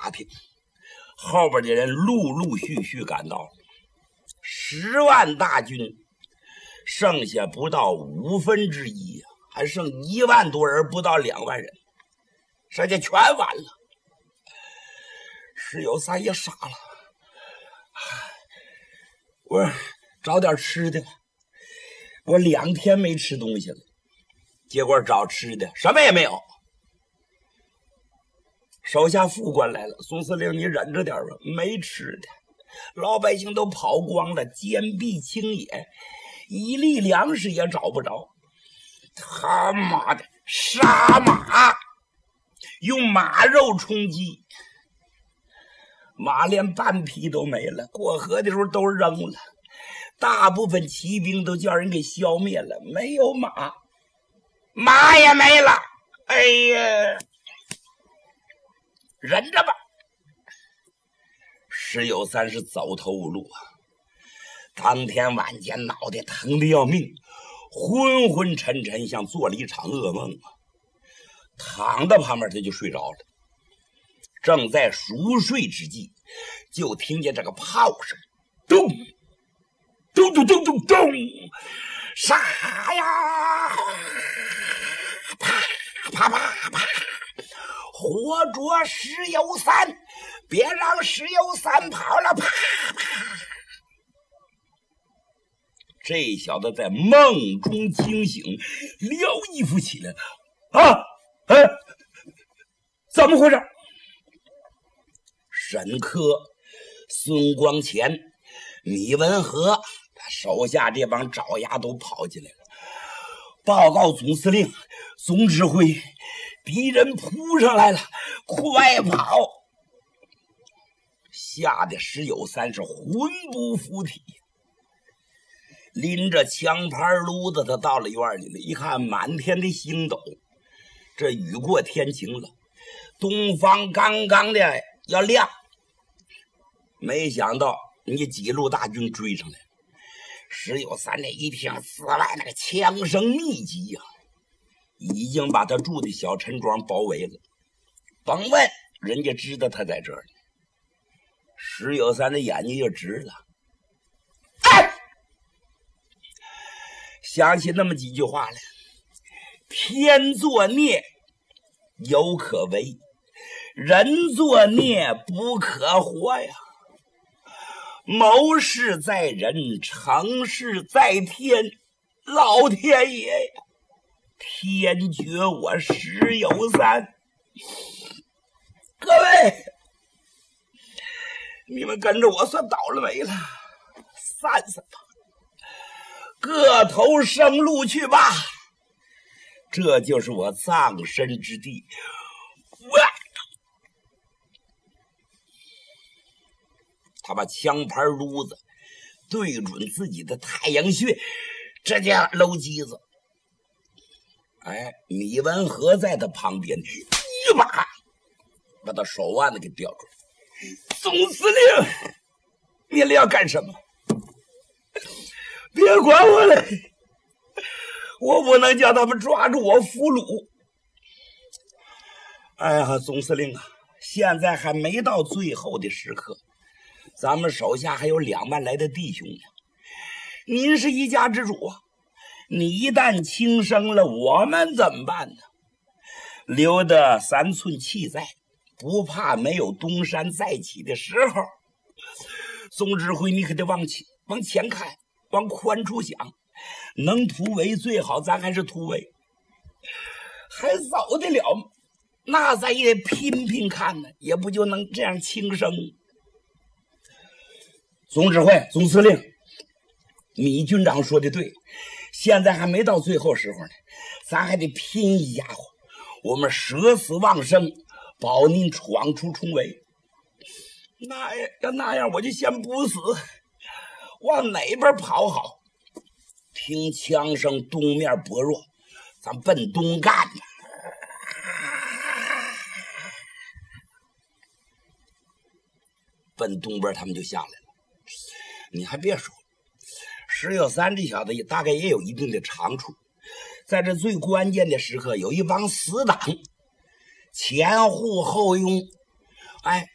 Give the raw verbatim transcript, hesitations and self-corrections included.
打听，后边的人陆陆续续赶到，十万大军剩下不到五分之一，还剩一万多人，不到两万人，剩下全完了。石有三也傻了，我说找点吃的吧，我两天没吃东西了，结果找吃的什么也没有。手下副官来了，宋司令你忍着点吧，没吃的，老百姓都跑光了，坚壁清野，一粒粮食也找不着。他妈的，杀马，用马肉充饥，马连半匹都没了，过河的时候都扔了，大部分骑兵都叫人给消灭了，没有马，马也没了。哎呀，忍着吧。石有三是走投无路啊，当天晚间脑袋疼得要命，昏昏沉沉，像做了一场噩梦啊。躺在旁边他就睡着了，正在熟睡之际，就听见这个炮声，咚咚咚咚咚咚，杀呀，啪啪啪啪，活捉石有三，别让石有三跑了，啪啪。这小子在梦中惊醒，撩衣服起来了。啊，哎，怎么回事？沈科、孙光前、米文和他手下这帮爪牙都跑进来了，报告总司令、总指挥，敌人扑上来了，快跑！吓得石有三是魂不附体，拎着枪牌炉子，他到了院里了，一看满天的星斗，这雨过天晴了，东方刚刚的要亮，没想到你几路大军追上来，石有三那一听四外那个枪声密集呀、啊，已经把他住的小陈庄包围了，甭问人家知道他在这儿。石有三的眼睛就直了，哎，想起那么几句话来：天作孽有可为，人作孽不可活呀。谋事在人，成事在天，老天爷呀，天绝我石有三。各位，你们跟着我算倒了霉了，散散吧，各投生路去吧，这就是我葬身之地。我他把枪牌撸子对准自己的太阳穴，这家搂机子。哎，米文和在他旁边一把把他手腕子给吊住。总司令，你们要干什么？别管我了，我不能叫他们抓住我俘虏。哎呀，总司令啊，现在还没到最后的时刻，咱们手下还有两万来的弟兄呢。您是一家之主啊，你一旦轻生了，我们怎么办呢？留得三寸气在，不怕没有东山再起的时候。总指挥，你可得往前往前看，往宽处想，能突围最好，咱还是突围，还走得了吗？那咱也拼拼看呢，也不就能这样轻生。总指挥、总司令，米军长说的对，现在还没到最后时候呢，咱还得拼一家伙，我们舍死忘生，保您闯出重围。那要那样，我就先不死，往哪边跑好？听枪声，东面薄弱，咱奔东干吧。奔东边，他们就下来了。你还别说，石有三这小子也大概也有一定的长处，在这最关键的时刻，有一帮死党前呼后拥，哎，